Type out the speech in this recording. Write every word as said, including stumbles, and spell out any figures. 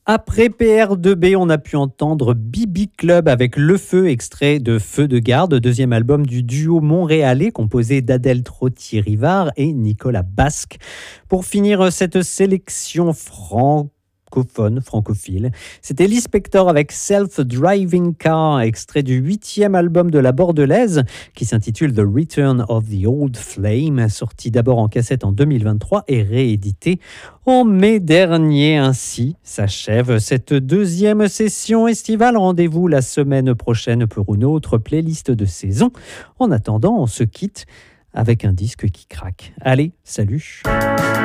Après P R deux B, on a pu entendre B B Club avec Le Feu, extrait de Feu de garde, deuxième album du duo montréalais composé d'Adèle Trottier-Rivard et Nicolas Basque. Pour finir cette sélection francophone, francophile, c'était Lee Spector avec Self-Driving Car, extrait du huitième album de la Bordelaise qui s'intitule The Return of the Old Flame, sorti d'abord en cassette en deux mille vingt-trois et réédité en mai dernier. Ainsi s'achève cette deuxième session estivale. Rendez-vous la semaine prochaine pour une autre playlist de saison. En attendant, on se quitte avec un disque qui craque. Allez, salut!